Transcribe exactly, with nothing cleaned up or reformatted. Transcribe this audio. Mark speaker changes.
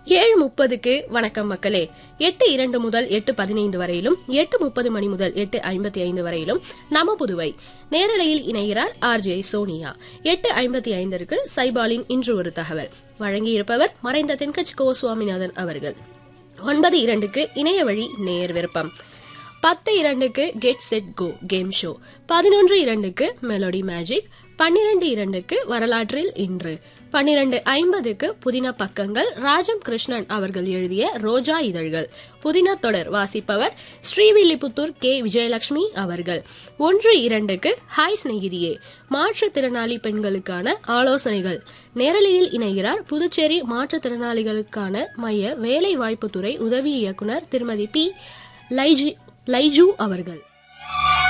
Speaker 1: ஏழு முப்பதுக்கு வணக்கம் மக்களே. எட்டு இரண்டு முதல் எட்டு பதினைந்து வரையிலும், எட்டு முப்பது மணி முதல் எட்டு ஐம்பத்தி ஐந்து வரையிலும் நம புதுவை நேரலையில் இணைகிறார் ஆர் ஜே சோனியா. எட்டு ஐம்பத்தி ஐந்திற்கு சைபாலின் இன்று ஒரு தகவல் வழங்கியிருப்பவர் மறைந்த தென்கட்சி கோ சுவாமிநாதன் அவர்கள். ஒன்பது இரண்டுக்கு இணைய வழி நேயர் விருப்பம். பத்து இரண்டுக்கு get set go game show. பதினொன்று இரண்டுக்கு மெலோடி மேஜிக். பன்னிரண்டு இரண்டுக்கு வரலாற்றில் இன்று. பன்னிரண்டு ஐம்பதுக்கு புதின பக்கங்கள் ராஜம் கிருஷ்ணன் அவர்கள் எழுதிய ரோஜா இதழ்கள் புதின தொடர் வாசிப்பவர் ஸ்ரீவில்லிபுத்தூர் கே விஜயலட்சுமி அவர்கள். ஒன்று இரண்டுக்கு ஹாய் சிநேகிதியே மாற்றுத்திறனாளி பெண்களுக்கான ஆலோசனைகள் நேரலையில் இணைகிறார் புதுச்சேரி மாற்றுத்திறனாளிகளுக்கான மைய வேலை வாய்ப்புத்துறை உதவி இயக்குனர் திருமதி பி லைஜு அவர்கள்.